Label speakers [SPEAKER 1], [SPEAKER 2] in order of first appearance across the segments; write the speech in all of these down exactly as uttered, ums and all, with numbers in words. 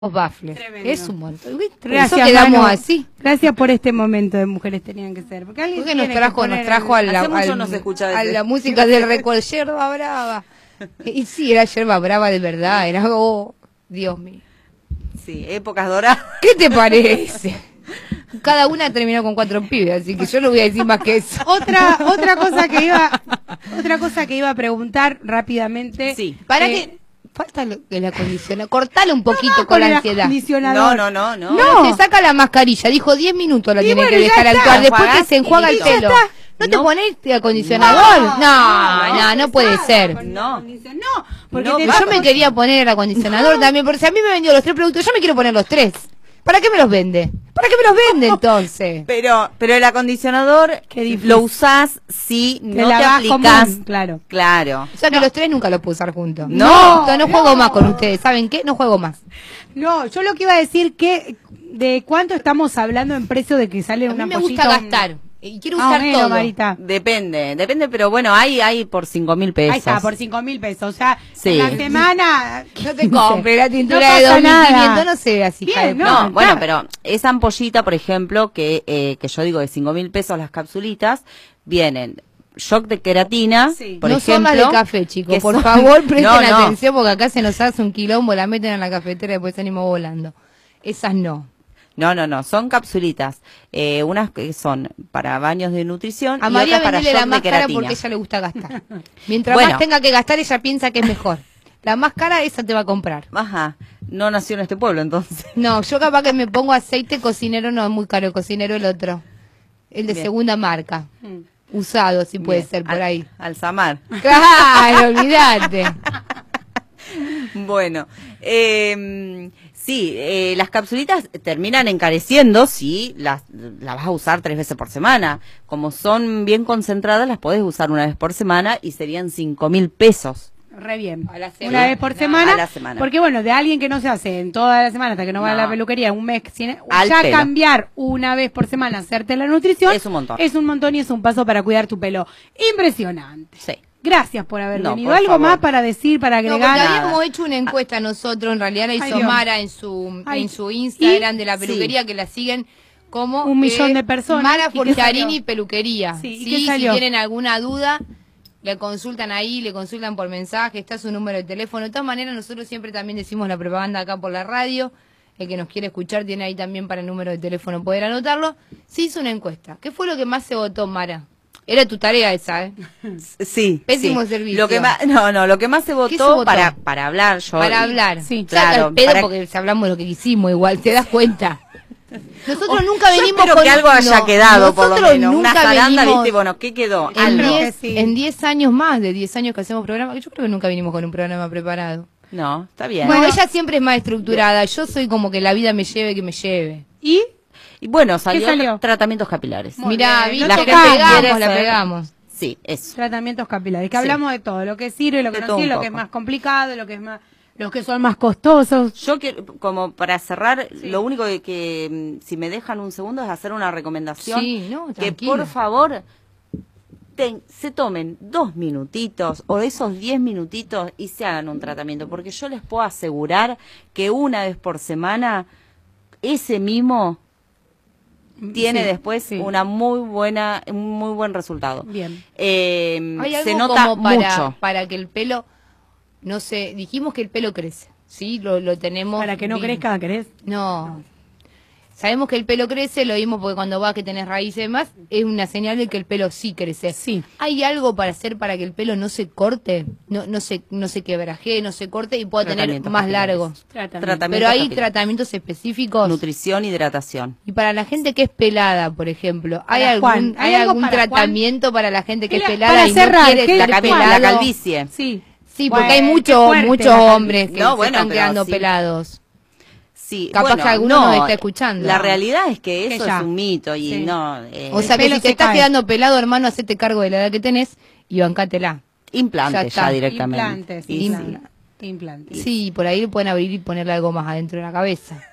[SPEAKER 1] Bafles.
[SPEAKER 2] Tremendo.
[SPEAKER 1] Es un montón. Por
[SPEAKER 2] Gracias,
[SPEAKER 1] eso quedamos
[SPEAKER 2] Manu.
[SPEAKER 1] así.
[SPEAKER 2] Gracias por este momento de Mujeres Tenían que Ser. Porque, alguien
[SPEAKER 1] Porque nos
[SPEAKER 2] tiene que
[SPEAKER 1] trajo, nos
[SPEAKER 2] poner
[SPEAKER 1] trajo a
[SPEAKER 2] el-
[SPEAKER 1] la,
[SPEAKER 3] Hace mucho
[SPEAKER 1] al-
[SPEAKER 3] no se escucha
[SPEAKER 1] a
[SPEAKER 3] ese.
[SPEAKER 1] la música del récord Yerba Brava. Y sí, era Yerba Brava de verdad. Era, oh, Dios mío.
[SPEAKER 3] Sí, épocas doradas.
[SPEAKER 1] ¿Qué te parece? Cada una terminó con cuatro pibes, así que yo no voy a decir más que eso.
[SPEAKER 2] Otra otra cosa que iba otra cosa que iba a preguntar rápidamente.
[SPEAKER 3] Sí.
[SPEAKER 1] Para
[SPEAKER 2] Eh,
[SPEAKER 1] que falta lo- el acondicionador. Cortale un poquito
[SPEAKER 2] no,
[SPEAKER 1] con la
[SPEAKER 2] el
[SPEAKER 1] ansiedad.
[SPEAKER 2] acondicionador.
[SPEAKER 3] No, no, no, no.
[SPEAKER 2] No.
[SPEAKER 1] Te saca la mascarilla. Dijo diez minutos la
[SPEAKER 2] Y
[SPEAKER 1] tiene
[SPEAKER 2] bueno,
[SPEAKER 1] que
[SPEAKER 2] ya
[SPEAKER 1] dejar
[SPEAKER 2] está.
[SPEAKER 1] actuar. Después que
[SPEAKER 3] Enjuagás
[SPEAKER 1] se enjuaga
[SPEAKER 3] y
[SPEAKER 1] el
[SPEAKER 3] listo.
[SPEAKER 1] pelo.
[SPEAKER 2] Ya está.
[SPEAKER 1] ¿No te
[SPEAKER 3] No.
[SPEAKER 1] pones el acondicionador? No, no, no puede ser.
[SPEAKER 2] No, no, porque
[SPEAKER 3] No,
[SPEAKER 2] te-
[SPEAKER 3] va
[SPEAKER 1] Yo me quería poner el acondicionador también, porque si a mí me vendió los tres productos, yo me quiero poner los tres. ¿Para qué me los vende? ¿Para qué me los vende entonces?
[SPEAKER 3] Pero, pero el acondicionador
[SPEAKER 2] Qué difícil.
[SPEAKER 3] lo usás si
[SPEAKER 2] te
[SPEAKER 3] no te
[SPEAKER 2] lavás
[SPEAKER 3] aplicás.
[SPEAKER 2] común, claro.
[SPEAKER 3] Claro.
[SPEAKER 1] O sea que los tres nunca los puedo usar juntos.
[SPEAKER 3] No.
[SPEAKER 1] no, no juego más con ustedes. ¿Saben qué? No juego más.
[SPEAKER 2] No, yo lo que iba a decir que de cuánto estamos hablando en precio de que sale
[SPEAKER 1] A
[SPEAKER 2] una
[SPEAKER 1] mí me gusta
[SPEAKER 2] pollita,
[SPEAKER 1] gastar. Y quiero
[SPEAKER 2] Más o
[SPEAKER 1] usar
[SPEAKER 2] menos,
[SPEAKER 1] todo.
[SPEAKER 2] Marita.
[SPEAKER 3] Depende, depende, pero bueno, hay, hay por cinco mil pesos.
[SPEAKER 2] Ahí está, por cinco mil pesos. O sea,
[SPEAKER 3] Sí.
[SPEAKER 2] la semana.
[SPEAKER 1] No te compre la tintura
[SPEAKER 2] No
[SPEAKER 1] de
[SPEAKER 2] pasa
[SPEAKER 1] dos mil quinientos,
[SPEAKER 2] nada.
[SPEAKER 1] no sé, así.
[SPEAKER 2] Bien,
[SPEAKER 1] hija de-
[SPEAKER 2] no.
[SPEAKER 3] No,
[SPEAKER 2] claro.
[SPEAKER 3] bueno, pero esa ampollita, por ejemplo, que, eh, que yo digo de cinco mil pesos las capsulitas, vienen shock de queratina,
[SPEAKER 2] Sí.
[SPEAKER 3] por
[SPEAKER 1] no son
[SPEAKER 3] ejemplo.
[SPEAKER 1] las de café, chicos.
[SPEAKER 3] que
[SPEAKER 1] Por
[SPEAKER 3] son-
[SPEAKER 1] favor, presten
[SPEAKER 3] No, no.
[SPEAKER 1] atención porque acá se nos hace un quilombo, la meten en la cafetera y después salimos volando. Esas no.
[SPEAKER 3] No, no, no, son capsulitas. Eh, unas que son para baños de nutrición
[SPEAKER 1] A
[SPEAKER 3] y
[SPEAKER 1] María
[SPEAKER 3] otras para
[SPEAKER 1] vendele
[SPEAKER 3] shock
[SPEAKER 1] la
[SPEAKER 3] de
[SPEAKER 1] más cara
[SPEAKER 3] queratina.
[SPEAKER 1] porque a ella le gusta gastar. Mientras
[SPEAKER 3] Bueno.
[SPEAKER 1] más tenga que gastar, ella piensa que es mejor. La más cara, esa te va a comprar.
[SPEAKER 3] Ajá, no nació en este pueblo entonces.
[SPEAKER 1] No, yo capaz que me pongo aceite cocinero, no es muy caro, cocinero el otro. El de
[SPEAKER 3] Bien.
[SPEAKER 1] segunda marca.
[SPEAKER 2] Mm.
[SPEAKER 1] Usado, si puede
[SPEAKER 3] Bien,
[SPEAKER 1] ser, por
[SPEAKER 3] al-
[SPEAKER 1] ahí.
[SPEAKER 3] Alzamar.
[SPEAKER 1] Claro, olvídate.
[SPEAKER 3] Bueno, eh, sí, eh, las capsulitas terminan encareciendo si las, las vas a usar tres veces por semana. Como son bien concentradas, las podés usar una vez por semana y serían cinco mil pesos.
[SPEAKER 2] Re bien.
[SPEAKER 1] A la semana.
[SPEAKER 2] Una vez por
[SPEAKER 1] No,
[SPEAKER 2] semana.
[SPEAKER 3] a la semana.
[SPEAKER 2] Porque bueno, de alguien que no se hace en toda la semana hasta que no va a
[SPEAKER 3] No.
[SPEAKER 2] la peluquería un mes, sin,
[SPEAKER 3] Al
[SPEAKER 2] ya
[SPEAKER 3] pelo.
[SPEAKER 2] cambiar una vez por semana, hacerte la nutrición.
[SPEAKER 3] Es un montón.
[SPEAKER 2] Es un montón y es un paso para cuidar tu pelo. Impresionante.
[SPEAKER 3] Sí.
[SPEAKER 2] Gracias por haber
[SPEAKER 3] No,
[SPEAKER 2] venido.
[SPEAKER 3] por
[SPEAKER 2] ¿Algo
[SPEAKER 3] favor.
[SPEAKER 2] más para decir, para
[SPEAKER 1] No,
[SPEAKER 2] agregar?
[SPEAKER 1] porque
[SPEAKER 3] Nada.
[SPEAKER 1] habíamos hecho una encuesta nosotros, en realidad la
[SPEAKER 2] Ay,
[SPEAKER 1] hizo
[SPEAKER 2] Dios.
[SPEAKER 1] Mara en su,
[SPEAKER 2] Ay.
[SPEAKER 1] en su Instagram
[SPEAKER 2] ¿Y?
[SPEAKER 1] de la peluquería, que la siguen como
[SPEAKER 2] Un millón de personas.
[SPEAKER 1] Mara
[SPEAKER 2] ¿Y qué
[SPEAKER 1] Forgiarini
[SPEAKER 2] salió?
[SPEAKER 1] Peluquería.
[SPEAKER 2] Sí, ¿y
[SPEAKER 1] Sí,
[SPEAKER 2] qué
[SPEAKER 1] si
[SPEAKER 2] salió?
[SPEAKER 1] tienen alguna duda, le consultan ahí, le consultan por mensaje, está su número de teléfono. De todas maneras, nosotros siempre también decimos la propaganda acá por la radio. El que nos quiere escuchar tiene ahí también para el número de teléfono poder anotarlo. Se hizo una encuesta. ¿Qué fue lo que más se votó, Mara? Era tu tarea esa, ¿eh?
[SPEAKER 3] Sí.
[SPEAKER 1] Pésimo
[SPEAKER 3] sí.
[SPEAKER 1] servicio.
[SPEAKER 3] Lo que más, no, no, lo que más se votó,
[SPEAKER 1] se votó?
[SPEAKER 3] para para hablar yo.
[SPEAKER 1] Para
[SPEAKER 3] y-
[SPEAKER 1] hablar.
[SPEAKER 2] Sí,
[SPEAKER 1] Saca
[SPEAKER 3] claro,
[SPEAKER 1] el pedo
[SPEAKER 3] para-
[SPEAKER 1] porque hablamos de lo que quisimos igual, ¿te das cuenta? Nosotros
[SPEAKER 3] Oh,
[SPEAKER 1] nunca
[SPEAKER 3] yo
[SPEAKER 1] venimos
[SPEAKER 3] espero
[SPEAKER 1] con...
[SPEAKER 3] que algo haya
[SPEAKER 1] no,
[SPEAKER 3] quedado, por lo
[SPEAKER 1] nosotros
[SPEAKER 3] menos. Una
[SPEAKER 1] nunca
[SPEAKER 3] jaranda,
[SPEAKER 1] venimos
[SPEAKER 3] ¿viste? Bueno, ¿qué quedó?
[SPEAKER 1] En
[SPEAKER 3] Algo.
[SPEAKER 2] Creo
[SPEAKER 1] diez,
[SPEAKER 2] que sí.
[SPEAKER 1] en diez años más, de diez años que hacemos programa, yo creo que nunca vinimos con un programa preparado.
[SPEAKER 3] No, está bien.
[SPEAKER 1] Bueno, ella siempre es más estructurada, yo soy como que la vida me lleve que me lleve.
[SPEAKER 2] ¿Y?
[SPEAKER 3] Y bueno, salió,
[SPEAKER 2] salió?
[SPEAKER 3] tratamientos capilares.
[SPEAKER 2] Muy
[SPEAKER 1] Mirá,
[SPEAKER 2] bien,
[SPEAKER 1] viste
[SPEAKER 2] lo
[SPEAKER 1] que
[SPEAKER 2] tocamos.
[SPEAKER 1] pegamos,
[SPEAKER 3] ¿Quieres
[SPEAKER 1] la
[SPEAKER 3] saber?
[SPEAKER 1] pegamos.
[SPEAKER 3] Sí, eso.
[SPEAKER 2] Tratamientos capilares, que
[SPEAKER 3] Sí.
[SPEAKER 2] hablamos de todo, lo que sirve, lo que
[SPEAKER 3] De
[SPEAKER 2] no
[SPEAKER 3] todo
[SPEAKER 2] sirve,
[SPEAKER 3] un
[SPEAKER 2] lo que es
[SPEAKER 3] poco.
[SPEAKER 2] más complicado, lo que es más, los que son más costosos.
[SPEAKER 3] Yo quiero, como para cerrar, lo único que, que, mm, si me dejan un segundo, es hacer una recomendación.
[SPEAKER 1] Sí, no,
[SPEAKER 3] que
[SPEAKER 1] tranquila.
[SPEAKER 3] por favor ten- se tomen dos minutitos o esos diez minutitos y se hagan un tratamiento, porque yo les puedo asegurar que una vez por semana ese mimo tiene
[SPEAKER 2] Sí,
[SPEAKER 3] después
[SPEAKER 2] sí.
[SPEAKER 3] una muy buena, un muy buen resultado.
[SPEAKER 2] Bien.
[SPEAKER 3] Eh,
[SPEAKER 1] Hay algo
[SPEAKER 3] se nota
[SPEAKER 1] como para,
[SPEAKER 3] mucho.
[SPEAKER 1] para que el pelo, no sé, dijimos que el pelo crece, ¿sí? Lo, lo tenemos...
[SPEAKER 2] Para que no
[SPEAKER 1] bien.
[SPEAKER 2] crezca, ¿querés?
[SPEAKER 1] No. Sabemos que el pelo crece, lo vimos porque cuando va que tenés raíces y demás, es una señal de que el pelo sí crece.
[SPEAKER 2] Sí.
[SPEAKER 1] ¿Hay algo para hacer para que el pelo no se corte? No, no se, no se quebrajee, no se corte y pueda tener
[SPEAKER 3] Tratamientos
[SPEAKER 1] más
[SPEAKER 3] capilares.
[SPEAKER 1] largo.
[SPEAKER 3] Tratamientos
[SPEAKER 1] Pero hay
[SPEAKER 3] capilares.
[SPEAKER 1] tratamientos específicos.
[SPEAKER 3] Nutrición, hidratación.
[SPEAKER 1] Y para la gente que es pelada, por ejemplo, ¿hay
[SPEAKER 2] Para
[SPEAKER 1] algún,
[SPEAKER 2] Juan,
[SPEAKER 1] ¿hay
[SPEAKER 2] ¿hay algo
[SPEAKER 1] algún
[SPEAKER 2] para
[SPEAKER 1] tratamiento para la gente que es
[SPEAKER 2] ¿Qué le-
[SPEAKER 1] pelada
[SPEAKER 2] para
[SPEAKER 1] y
[SPEAKER 2] cerrar,
[SPEAKER 1] no quiere
[SPEAKER 2] qué le-
[SPEAKER 1] estar
[SPEAKER 3] La, capi-
[SPEAKER 1] pelado?
[SPEAKER 3] la calvicie.
[SPEAKER 2] Sí.
[SPEAKER 1] Sí, porque
[SPEAKER 2] Bueno,
[SPEAKER 1] hay
[SPEAKER 2] qué
[SPEAKER 1] muchos
[SPEAKER 2] fuerte
[SPEAKER 1] muchos
[SPEAKER 2] la calvicie.
[SPEAKER 1] hombres que
[SPEAKER 3] No,
[SPEAKER 1] se
[SPEAKER 3] bueno,
[SPEAKER 1] están
[SPEAKER 3] pero
[SPEAKER 1] quedando
[SPEAKER 3] sí.
[SPEAKER 1] pelados.
[SPEAKER 3] Sí,
[SPEAKER 1] Capaz
[SPEAKER 3] bueno,
[SPEAKER 1] que alguno
[SPEAKER 3] no,
[SPEAKER 1] nos está escuchando.
[SPEAKER 3] La realidad es que
[SPEAKER 2] Que
[SPEAKER 3] eso
[SPEAKER 2] ya.
[SPEAKER 3] es un mito y
[SPEAKER 2] Sí.
[SPEAKER 3] no. eh,
[SPEAKER 1] O sea
[SPEAKER 2] El
[SPEAKER 1] que
[SPEAKER 2] pelo
[SPEAKER 1] si te
[SPEAKER 2] se
[SPEAKER 1] estás
[SPEAKER 2] cae.
[SPEAKER 1] quedando pelado, hermano, hacete cargo de la edad que tenés y bancátela.
[SPEAKER 3] implantes
[SPEAKER 1] ya
[SPEAKER 3] ya,
[SPEAKER 1] está.
[SPEAKER 3] directamente.
[SPEAKER 2] Implantes,
[SPEAKER 3] Y
[SPEAKER 2] implantes.
[SPEAKER 3] sí.
[SPEAKER 2] Implantes.
[SPEAKER 1] Sí, por ahí pueden abrir y ponerle algo más adentro de la cabeza.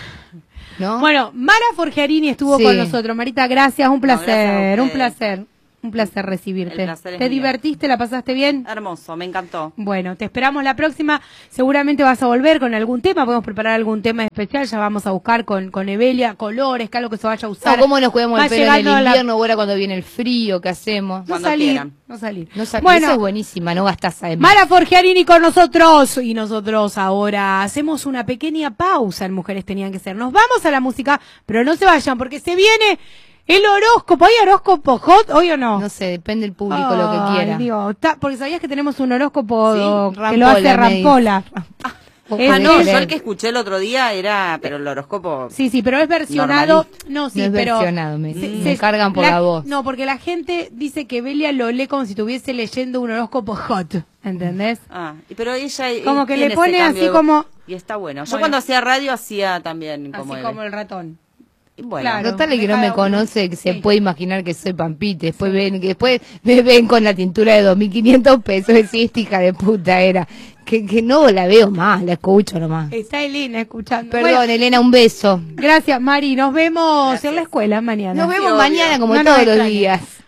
[SPEAKER 1] ¿No?
[SPEAKER 2] Bueno, Mara Forgiarini estuvo
[SPEAKER 1] Sí.
[SPEAKER 2] con nosotros. Marita, gracias, un
[SPEAKER 3] gracias a
[SPEAKER 2] placer, un
[SPEAKER 3] ustedes.
[SPEAKER 2] placer. Un placer recibirte.
[SPEAKER 3] El placer es
[SPEAKER 2] ¿Te
[SPEAKER 3] mío.
[SPEAKER 2] divertiste? ¿La pasaste bien?
[SPEAKER 3] Hermoso, me encantó.
[SPEAKER 2] Bueno, te esperamos la próxima. Seguramente vas a volver con algún tema. Podemos preparar algún tema especial. Ya vamos a buscar con, con Evelia colores, que algo que se vaya a usar.
[SPEAKER 1] No, ¿cómo nos cuidamos el
[SPEAKER 2] Va
[SPEAKER 1] pelo en el
[SPEAKER 2] llegando a la-
[SPEAKER 1] invierno o ahora cuando viene el frío? ¿Qué hacemos?
[SPEAKER 2] No
[SPEAKER 3] Cuando
[SPEAKER 2] salir,
[SPEAKER 3] quieran.
[SPEAKER 2] no salir.
[SPEAKER 1] No sa-
[SPEAKER 2] Bueno,
[SPEAKER 1] Esa es buenísima, no gastás además.
[SPEAKER 2] Mara Forgiarini con nosotros. Y nosotros ahora hacemos una pequeña pausa en Mujeres Tenían que Ser. Nos vamos a la música, pero no se vayan porque se viene el horóscopo. ¿Hay horóscopo hot hoy o no?
[SPEAKER 1] No sé, depende del público lo que
[SPEAKER 2] Ay,
[SPEAKER 1] quiera.
[SPEAKER 2] digo, ta- porque sabías que tenemos un horóscopo
[SPEAKER 3] Sí,
[SPEAKER 2] que
[SPEAKER 1] Rampola,
[SPEAKER 2] lo hace
[SPEAKER 1] me
[SPEAKER 2] Rampola. Es-
[SPEAKER 3] Ah, no,
[SPEAKER 2] es-
[SPEAKER 3] yo el que escuché el otro día era, pero el horóscopo.
[SPEAKER 2] Sí, sí, pero es versionado. No, sí,
[SPEAKER 1] No es
[SPEAKER 2] pero
[SPEAKER 1] versionado, me-
[SPEAKER 2] se-
[SPEAKER 1] me
[SPEAKER 2] se-
[SPEAKER 1] cargan por la voz.
[SPEAKER 2] No, porque la gente dice que Belia lo lee como si estuviese leyendo un horóscopo hot, ¿entendés?
[SPEAKER 3] Ah, y- pero ella eh,
[SPEAKER 2] Como que
[SPEAKER 3] tiene
[SPEAKER 2] le
[SPEAKER 3] ese
[SPEAKER 2] pone
[SPEAKER 3] cambio
[SPEAKER 2] así
[SPEAKER 3] de voz.
[SPEAKER 2] como-
[SPEAKER 3] Y está bueno. Yo
[SPEAKER 2] Bueno.
[SPEAKER 3] cuando hacía radio hacía también como
[SPEAKER 2] Así
[SPEAKER 3] él.
[SPEAKER 2] como el ratón.
[SPEAKER 3] Y bueno,
[SPEAKER 2] Claro.
[SPEAKER 1] Total, el que
[SPEAKER 2] de
[SPEAKER 1] no me
[SPEAKER 2] cada uno.
[SPEAKER 1] conoce, que se
[SPEAKER 2] Sí.
[SPEAKER 1] puede imaginar que soy Pampite. Después ven, que después me ven con la tintura de dos mil quinientos pesos. Decís, esta hija de puta era. Que, que no la veo más, la escucho nomás.
[SPEAKER 2] Está Elena escuchando.
[SPEAKER 1] Perdón,
[SPEAKER 2] Bueno,
[SPEAKER 1] Elena, un beso.
[SPEAKER 2] gracias, Mari. Nos vemos
[SPEAKER 3] Gracias.
[SPEAKER 2] en la escuela mañana.
[SPEAKER 1] Nos vemos
[SPEAKER 3] obvio.
[SPEAKER 1] mañana como
[SPEAKER 2] No nos
[SPEAKER 1] todos los
[SPEAKER 2] extrañes.
[SPEAKER 1] días.